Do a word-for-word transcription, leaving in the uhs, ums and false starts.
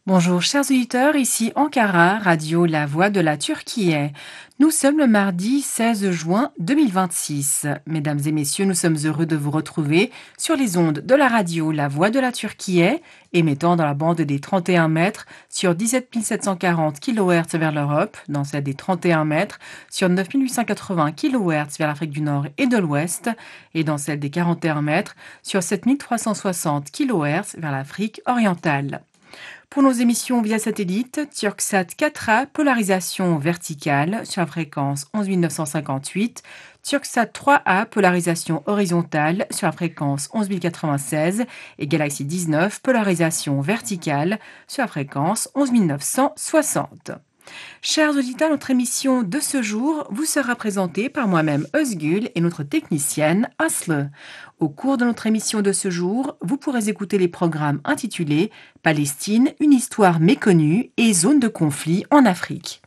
Bonjour chers auditeurs, ici Ankara, radio La Voix de la Turquie. Nous sommes le mardi seize juin deux mille vingt-six. Mesdames et messieurs, nous sommes heureux de vous retrouver sur les ondes de la radio La Voix de la Turquie, émettant dans la bande des trente et un mètres sur dix-sept mille sept cent quarante kilohertz vers l'Europe, dans celle des trente et un mètres sur neuf mille huit cent quatre-vingts kilohertz vers l'Afrique du Nord et de l'Ouest, et dans celle des quarante et un mètres sur sept mille trois cent soixante kilohertz vers l'Afrique orientale. Pour nos émissions via satellite, Turksat quatre A, polarisation verticale sur la fréquence onze mille neuf cent cinquante-huit, Turksat trois A, polarisation horizontale sur la fréquence onze mille quatre-vingt-seize et Galaxy dix-neuf, polarisation verticale sur la fréquence onze mille neuf cent soixante. Chers auditeurs, notre émission de ce jour vous sera présentée par moi-même Özgül et notre technicienne Aslı. Au cours de notre émission de ce jour, vous pourrez écouter les programmes intitulés Palestine, une histoire méconnue et zone de conflit en Afrique.